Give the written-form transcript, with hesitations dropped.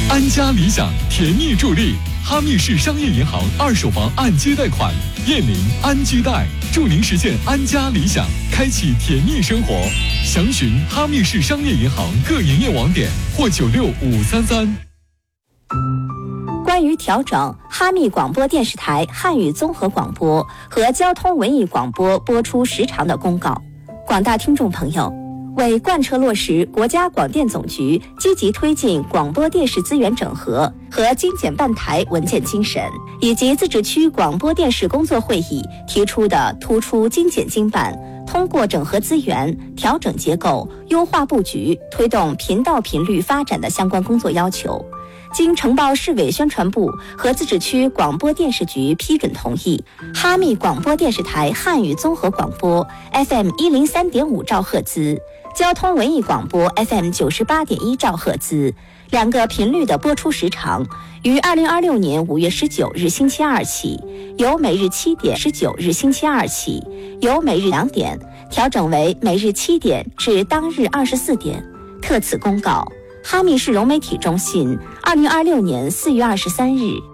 安家理想甜蜜助力，哈密市商业银行二手房按揭贷款，燕宁安居贷，助您实现安家理想，开启甜蜜生活。详询哈密市商业银行各营业网点或96533。 关于调整哈密广播电视台汉语综合广播和交通文艺广播播出时长的公告，广大听众朋友，为贯彻落实国家广电总局积极推进广播电视资源整合和精简办台文件精神，以及自治区广播电视工作会议提出的突出精简精办、通过整合资源、调整结构、优化布局、推动频道频率发展的相关工作要求，经呈报市委宣传部和自治区广播电视局批准同意，哈密广播电视台汉语综合广播 FM103.5兆赫兹、交通文艺广播 FM98.1兆赫兹两个频率的播出时长，于2026年5月19日星期二起，由每日7点19日星期二起，由每日2点调整为每日7点至当日24点。特此公告，哈密市融媒体中心2026年4月23日。